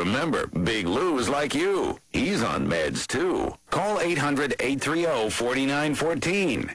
Remember, Big Lou's like you. He's on meds, too. Call 800-830-4914.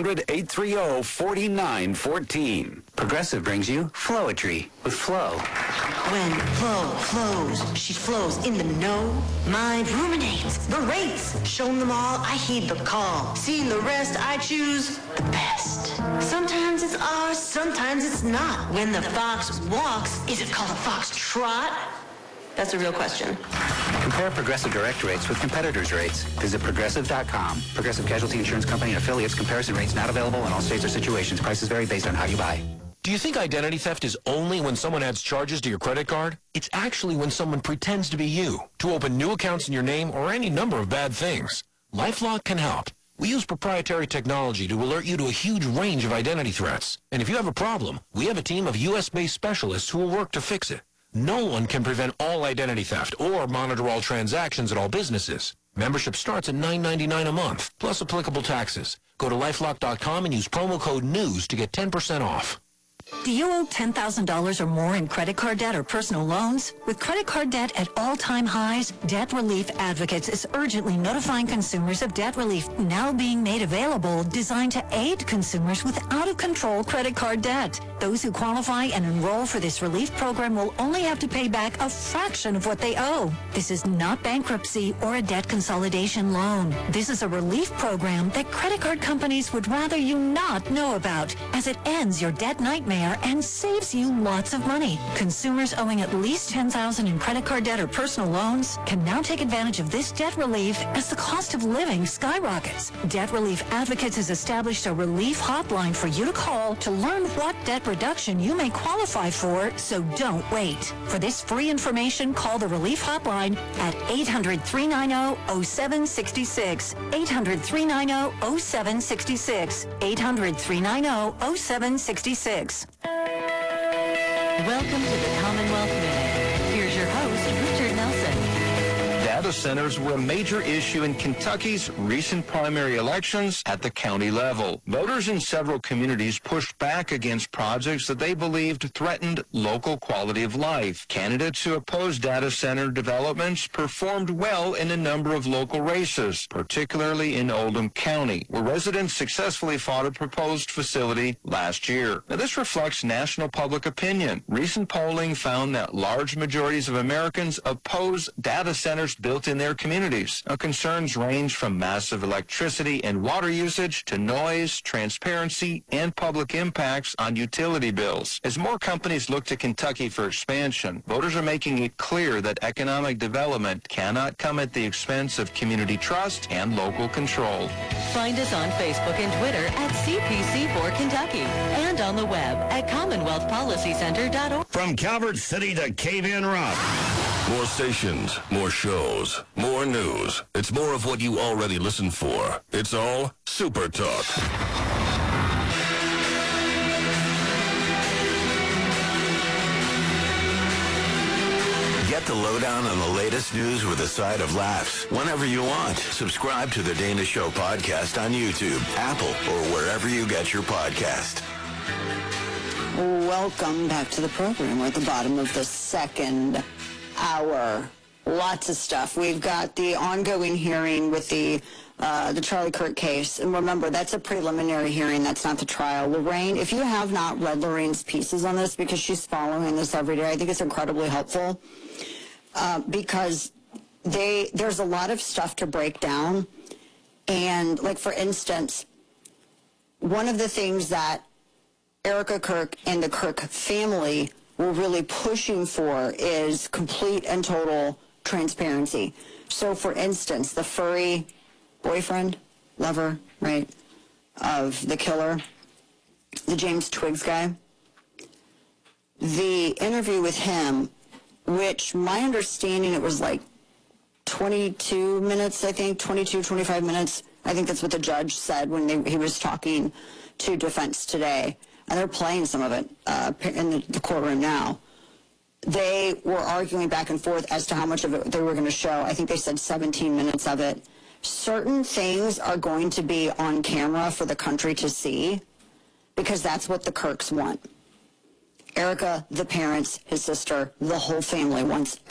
800-830-4914. Progressive brings you Flowetry with Flo. When Flo flows, she flows in the know. Mind ruminates the rates. Shown them all, I heed the call. Seeing the rest, I choose the best. Sometimes it's ours, sometimes it's not. When the fox walks, is it called a fox trot? That's a real question. Compare Progressive direct rates with competitors' rates. Visit Progressive.com. Progressive Casualty Insurance Company and affiliates. Comparison rates not available in all states or situations. Prices vary based on how you buy. Do you think identity theft is only when someone adds charges to your credit card? It's actually when someone pretends to be you, to open new accounts in your name or any number of bad things. LifeLock can help. We use proprietary technology to alert you to a huge range of identity threats. And if you have a problem, we have a team of U.S.-based specialists who will work to fix it. No one can prevent all identity theft or monitor all transactions at all businesses. Membership starts at $9.99 a month, plus applicable taxes. Go to LifeLock.com and use promo code NEWS to get 10% off. Do you owe $10,000 or more in credit card debt or personal loans? With credit card debt at all-time highs, Debt Relief Advocates is urgently notifying consumers of debt relief now being made available, designed to aid consumers with out-of-control credit card debt. Those who qualify and enroll for this relief program will only have to pay back a fraction of what they owe. This is not bankruptcy or a debt consolidation loan. This is a relief program that credit card companies would rather you not know about, as it ends your debt nightmare and saves you lots of money. Consumers owing at least $10,000 in credit card debt or personal loans can now take advantage of this debt relief as the cost of living skyrockets. Debt Relief Advocates has established a relief hotline for you to call to learn what debt reduction you may qualify for, so don't wait. For this free information, call the relief hotline at 800-390-0766. 800-390-0766. 800-390-0766. Welcome to the Commonwealth Minute. Here's your host, Richard Nelson. Data centers were a major issue in Kentucky's recent primary elections at the county level. Voters in several communities pushed back against projects that they believed threatened local quality of life. Candidates who opposed data center developments performed well in a number of local races, particularly in Oldham County, where residents successfully fought a proposed facility last year. Now, this reflects national public opinion. Recent polling found that large majorities of Americans oppose data centers built in their communities. Now, concerns range from massive electricity and water usage to noise, transparency, and public impacts on utility bills. As more companies look to Kentucky for expansion, voters are making it clear that economic development cannot come at the expense of community trust and local control. Find us on Facebook and Twitter at CPC4Kentucky and on the web at CommonwealthPolicyCenter.org. From Calvert City to Cave-In Rock. More stations, more shows, more news. It's more of what you already listen for. It's all Super Talk. Get the lowdown on the latest news with a side of laughs whenever you want. Subscribe to the Dana Show podcast on YouTube, Apple, or wherever you get your podcast. Welcome back to the program. We're at the bottom of the second hour. Lots of stuff. We've got the ongoing hearing with the Charlie Kirk case. And remember, that's a preliminary hearing. That's not the trial. Lorraine, if you have not read Lorraine's pieces on this, because she's following this every day, I think it's incredibly helpful because there's a lot of stuff to break down. And, like, for instance, one of the things that Erica Kirk and the Kirk family were really pushing for is complete and total transparency. So, for instance, the furry boyfriend, lover, right, of the killer, the James Twiggs guy, the interview with him, which my understanding, it was like 22 minutes, I think, 22, 25 minutes. I think that's what the judge said when he was talking to Defense Today. And they're playing some of it in the courtroom now. They were arguing back and forth as to how much of it they were going to show. I think they said 17 minutes of it. Certain things are going to be on camera for the country to see because that's what the Kirks want. Erica, the parents, his sister, the whole family wants